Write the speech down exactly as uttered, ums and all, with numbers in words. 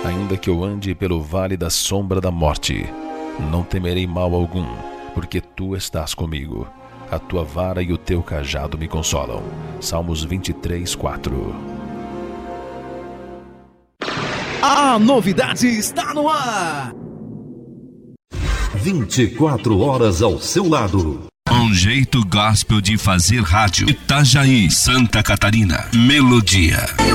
Ainda que eu ande pelo vale da sombra da morte, não temerei mal algum, porque tu estás comigo. A tua vara e o teu cajado me consolam. Salmos vinte e três, quatro. A novidade está no ar. vinte e quatro horas ao seu lado. Um jeito gospel de fazer rádio. Itajaí, Santa Catarina. Melodia.